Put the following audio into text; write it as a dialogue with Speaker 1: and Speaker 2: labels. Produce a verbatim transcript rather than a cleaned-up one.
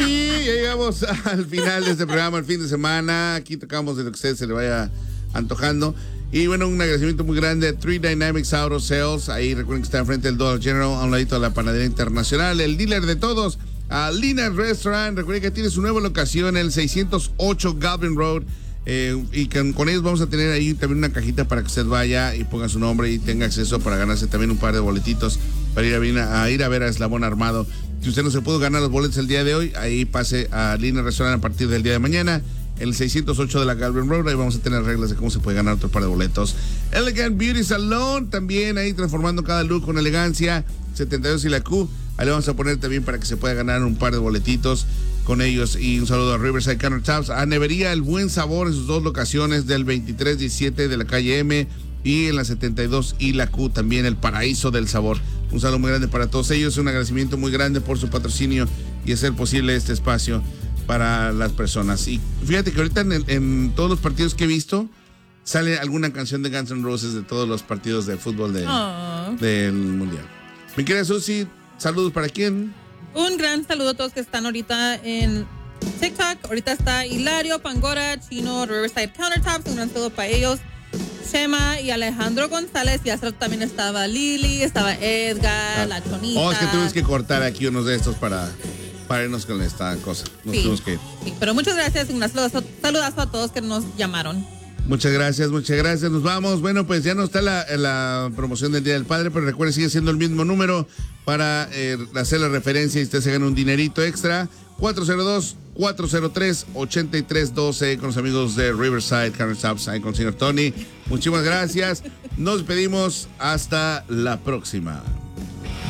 Speaker 1: sí, ya llegamos al final de este programa, el fin de semana. Aquí tocamos de lo que a usted se le vaya antojando. Y bueno, un agradecimiento muy grande a Three Dynamics Auto Sales. Ahí recuerden que está enfrente del Dollar General, a un ladito de la Panadería Internacional. El dealer de todos, a Lina's Restaurant. Recuerden que tiene su nueva locación, el seiscientos ocho Galvin Road. Eh, y con, con ellos vamos a tener ahí también una cajita para que usted vaya y ponga su nombre y tenga acceso para ganarse también un par de boletitos para ir a, a ir a ver a Eslabón Armado. Si usted no se pudo ganar los boletos el día de hoy, ahí pase a Lina's Restaurant a partir del día de mañana, el seiscientos ocho de la Galvin Road. Ahí vamos a tener reglas de cómo se puede ganar otro par de boletos. Elegant Beauty Salon, también ahí transformando cada look con elegancia, setenta y dos y la Q. Ahí le vamos a poner también para que se pueda ganar un par de boletitos con ellos. Y un saludo a Riverside Countertops, a Nevería El Buen Sabor en sus dos locaciones, del veintitrés diecisiete de la calle M y en la setenta y dos y la Q, también el Paraíso del Sabor. Un saludo muy grande para todos ellos, un agradecimiento muy grande por su patrocinio y hacer posible este espacio para las personas. Y fíjate que ahorita en, en todos los partidos que he visto sale alguna canción de Guns N' Roses de todos los partidos de fútbol de, del Mundial. Mi querida Susi, saludos para quién.
Speaker 2: Un gran saludo a todos que están ahorita en TikTok. Ahorita está Hilario, Pangora, Chino, Riverside Countertops. Un gran saludo para ellos. Chema y Alejandro González. Y hace rato también estaba Lili, estaba Edgar, ah. la Chonita.
Speaker 1: Oh, es que tuvimos que cortar aquí unos de estos para, para irnos con esta cosa. Nos
Speaker 2: sí,
Speaker 1: tuvimos que ir.
Speaker 2: Sí, pero muchas gracias y un saludazo, saludazo a todos que nos llamaron.
Speaker 1: Muchas gracias, muchas gracias. Nos vamos. Bueno, pues ya no está la, la promoción del Día del Padre, pero recuerde, sigue siendo el mismo número para eh, hacer la referencia y usted se gana un dinerito extra. cuatro cero dos, cuatro cero tres, ocho tres uno dos con los amigos de Riverside Countertops, ahí con el señor Tony. Muchísimas gracias. Nos despedimos. Hasta la próxima.